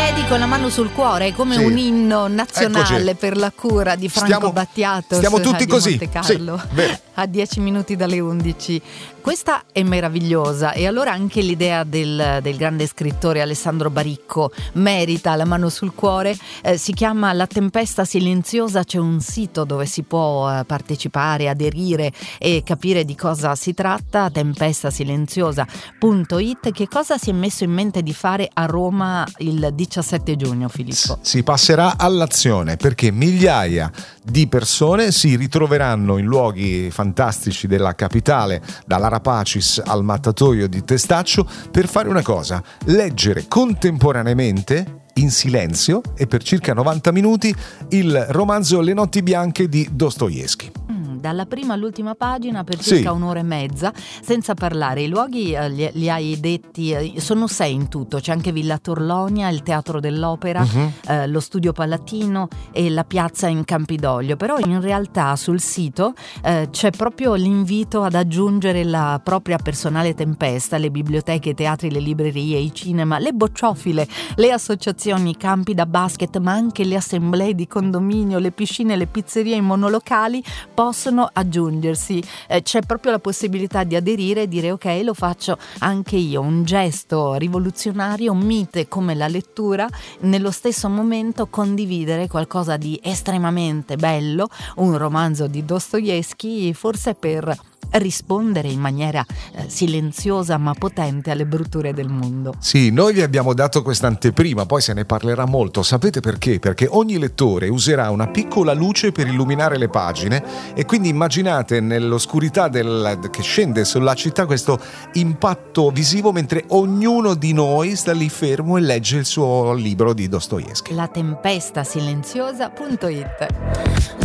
piedi con la mano sul cuore, è come Sì. un inno nazionale Eccoci. per la cura di Franco Battiato. Stiamo tutti di così. Monte Carlo, Sì, vero. a 10 minuti dalle 11. Questa è meravigliosa, e allora anche l'idea del grande scrittore Alessandro Baricco merita la mano sul cuore. Si chiama La tempesta silenziosa, c'è un sito dove si può partecipare, aderire e capire di cosa si tratta, tempestasilenziosa.it. Che cosa si è messo in mente di fare a Roma il 17 giugno, Filippo? Si passerà all'azione, perché migliaia di persone si ritroveranno in luoghi fantastici della capitale, dall'Ara Pacis al mattatoio di Testaccio, per fare una cosa: leggere contemporaneamente, in silenzio e per circa 90 minuti, il romanzo Le notti bianche di Dostoevskij. Dalla prima all'ultima pagina per Sì. circa un'ora e mezza, senza parlare. I luoghi li hai detti, sono 6 in tutto. C'è anche Villa Torlonia, il Teatro dell'Opera, lo Studio Palatino e la piazza in Campidoglio. Però in realtà sul sito c'è proprio l'invito ad aggiungere la propria personale tempesta: le biblioteche, i teatri, le librerie, i cinema, le bocciofile, le associazioni, i campi da basket, ma anche le assemblee di condominio, le piscine, le pizzerie, i monolocali possono aggiungersi. C'è proprio la possibilità di aderire e dire: ok, lo faccio anche io. Un gesto rivoluzionario, mite come la lettura, nello stesso momento condividere qualcosa di estremamente bello, un romanzo di Dostoevskij, forse per rispondere in maniera silenziosa ma potente alle brutture del mondo. Sì, noi vi abbiamo dato questa anteprima, poi se ne parlerà molto. Sapete perché? Perché ogni lettore userà una piccola luce per illuminare le pagine, e quindi immaginate nell'oscurità che scende sulla città questo impatto visivo mentre ognuno di noi sta lì fermo e legge il suo libro di Dostoevskij. La tempesta silenziosa.it.